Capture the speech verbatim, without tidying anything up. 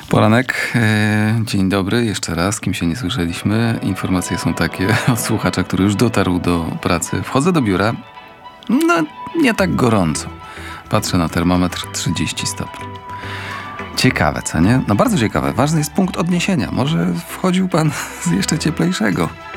Poranek, e, dzień dobry, jeszcze raz, kim się nie słyszeliśmy. Informacje są takie od słuchacza, który już dotarł do pracy. Wchodzę do biura, no nie tak gorąco. Patrzę na termometr, trzydzieści stopni. Ciekawe, co nie? No bardzo ciekawe. Ważny jest punkt odniesienia. Może wchodził pan z jeszcze cieplejszego